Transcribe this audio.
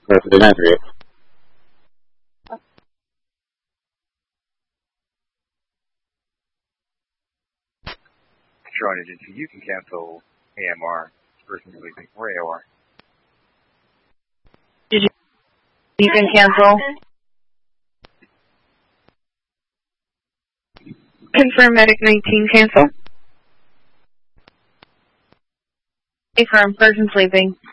President Andrea. Control agency, you can cancel AMR, person sleeping, or AOR. You can cancel. Confirm medic 19, cancel. Confirm person sleeping.